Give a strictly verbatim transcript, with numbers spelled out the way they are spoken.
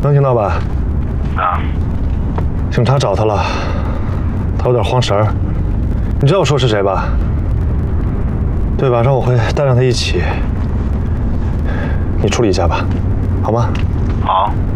能听到吧？ 啊。 警察找他了，他有点慌神儿。你知道我说是谁吧？对，晚上我会带上他一起，你处理一下吧，好吗？ 好。